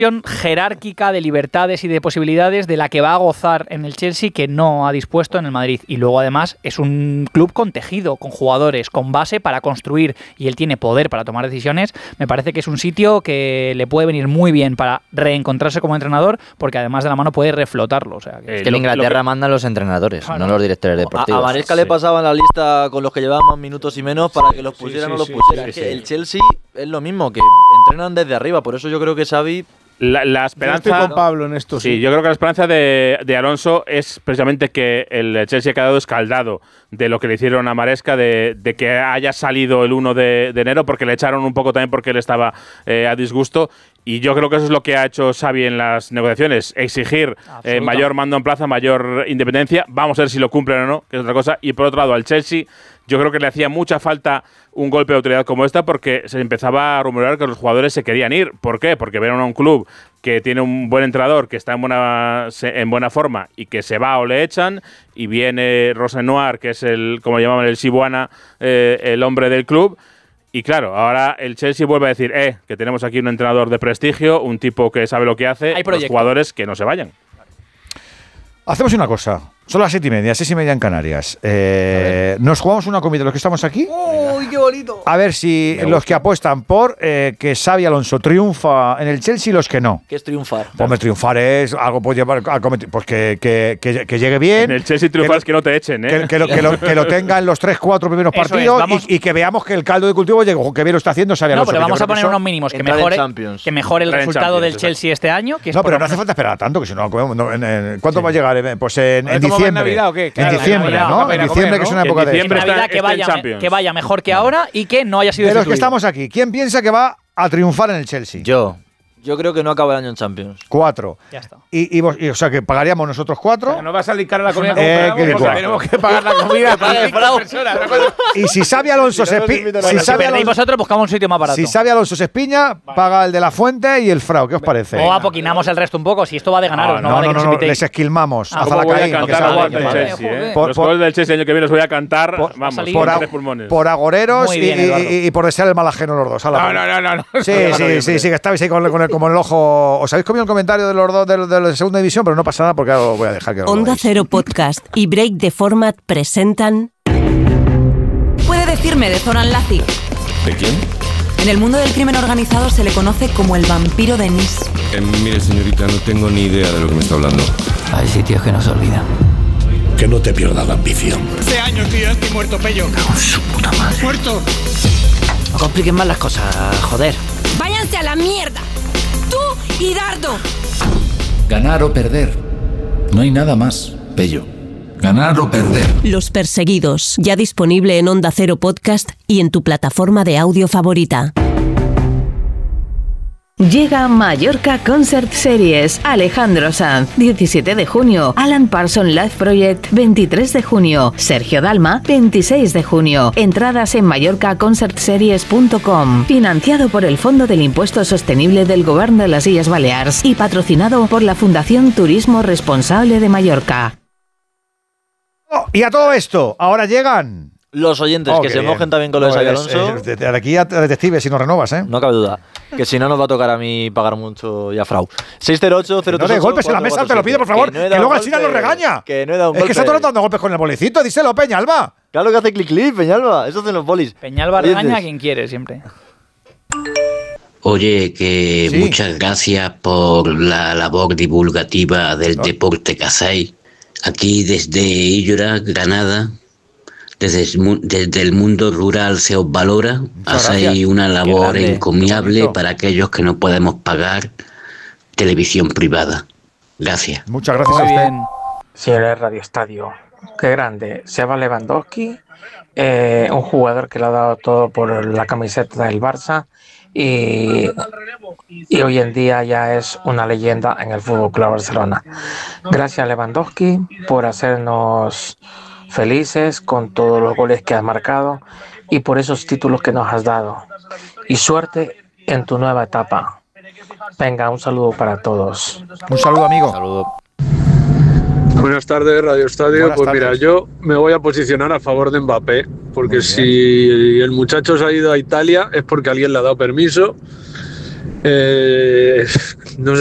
jerárquica de libertades y de posibilidades de la que va a gozar en el Chelsea que no ha dispuesto en el Madrid. Y luego además es un club con tejido, con jugadores, con base para construir, y él tiene poder para tomar decisiones. Me parece que es un sitio que le puede venir muy bien para reencontrarse como entrenador, porque además de la mano puede reflotarlo. O sea, es que en Inglaterra mandan los entrenadores, no los directores deportivos. A Maresca le pasaban la lista con los que llevaban más minutos y menos para que los pusieran o los pusieran. Es que el Chelsea es lo mismo, que entrenan desde arriba, por eso yo creo que Xavi... La esperanza. Yo estoy con Pablo en esto. Sí, yo creo que la esperanza de Alonso es precisamente que el Chelsea ha quedado escaldado de lo que le hicieron a Maresca, de que haya salido el 1 de enero, porque le echaron un poco también porque él estaba a disgusto. Y yo creo que eso es lo que ha hecho Xavi en las negociaciones, exigir mayor mando en plaza, mayor independencia. Vamos a ver si lo cumplen o no, que es otra cosa. Y por otro lado, al Chelsea, yo creo que le hacía mucha falta un golpe de autoridad como esta, porque se empezaba a rumorear que los jugadores se querían ir. ¿Por qué? Porque ven a un club que tiene un buen entrenador, que está en buena forma y que se va o le echan, y viene Rosenoir, que es como llamaban el Sibuana, el hombre del club. Y claro, ahora el Chelsea vuelve a decir que tenemos aquí un entrenador de prestigio, un tipo que sabe lo que hace, los jugadores que no se vayan. Hacemos una cosa. Son las 7:30, 6:30 en Canarias. Nos jugamos una comida los que estamos aquí. ¡Uy, qué bonito! A ver si los que apuestan por que Xabi Alonso triunfa en el Chelsea y los que no. ¿Qué es triunfar? Hombre, triunfar es algo puede llevar a cometer, pues que llegue bien. En el Chelsea triunfar es que no te echen, ¿eh? Que lo tenga en los 3-4 primeros partidos y que veamos que el caldo de cultivo llegue, que bien lo está haciendo Xabi Alonso. No, pero vamos a poner unos mínimos, que mejore el resultado del Chelsea este año. No, pero no hace falta esperar tanto, que si no, ¿cuánto va a llegar? Pues en diciembre. ¿En Navidad o qué? En diciembre, ¿no? En diciembre, que es una época de... En Navidad que vaya mejor que ahora y que no haya sido de los que estamos aquí, ¿quién piensa que va a triunfar en el Chelsea? Yo creo que no acaba el año en Champions. 4. Ya está. Y o sea, que pagaríamos nosotros 4. O sea, no va a salir cara la comida porque tenemos que pagar la comida para 5 personas. Y si Xabi Alonso se espiña... Si perdéis vosotros, buscamos un sitio más barato. Si Xabi Alonso se espiña, paga el de la Fuente y el Frau. ¿Qué os parece? O apoquinamos el resto un poco. Si esto va de ganaros, no, les esquilmamos. Hasta la caída. Los goles del Chelsea el año que viene los voy a cantar, vamos, por pulmones. Por agoreros y por desear el mal ajeno los dos. No. Sí, que estabais ahí como el ojo... Os habéis comido el comentario de los dos de la segunda división, pero no pasa nada porque ahora voy a dejar que... Onda Cero Podcast y Break the Format presentan... ¿Puede decirme de Zoran Lazic? ¿De quién? En el mundo del crimen organizado se le conoce como el vampiro de Nice. Mire, señorita, no tengo ni idea de lo que me está hablando. Hay sitios que no se olvidan. Que no te pierdas la ambición. 12 años, tío, estoy muerto, Pello. Con su puta madre. ¡Muerto! No compliquen más las cosas, joder. ¡Váyanse a la mierda! ¡Tú y Dardo! Ganar o perder. No hay nada más, Pello. Ganar o perder. Los Perseguidos, ya disponible en Onda Cero Podcast y en tu plataforma de audio favorita. Llega Mallorca Concert Series, Alejandro Sanz, 17 de junio, Alan Parsons Live Project, 23 de junio, Sergio Dalma, 26 de junio. Entradas en mallorcaconcertseries.com, financiado por el Fondo del Impuesto Sostenible del Gobierno de las Illes Balears y patrocinado por la Fundación Turismo Responsable de Mallorca. Y a todo esto, ahora llegan... Los oyentes que se mojen también con lo de Xabi Alonso. De aquí a detectives si no renovas, ¿eh? No cabe duda. Que si no nos va a tocar a mí pagar mucho ya frau. 608-038. No de golpes en la mesa, te lo pido, por favor. Que luego el China nos regaña. Que no he dado un golpe. Es que está todo dando golpes con el bolicito. Díselo, Peñalba. Claro que hace clic, Peñalba. Eso hacen los bolis. Peñalba regaña a quien quiere siempre. Oye, que muchas gracias por la labor divulgativa del deporte que hacéis. Aquí desde Illora, Granada. Desde el mundo rural se os valora, hacéis una labor encomiable para aquellos que no podemos pagar televisión privada. Gracias. Muchas gracias a usted. Sí, el Radio Estadio. Qué grande. Seba Lewandowski, un jugador que le ha dado todo por la camiseta del Barça y hoy en día ya es una leyenda en el FC Barcelona. Gracias, Lewandowski, por hacernos felices con todos los goles que has marcado y por esos títulos que nos has dado. Y suerte en tu nueva etapa. Venga, un saludo para todos. Un saludo, amigo. Saludo. Buenas tardes, Radio Estadio. Pues mira, yo me voy a posicionar a favor de Mbappé, porque si el muchacho se ha ido a Italia es porque alguien le ha dado permiso No sé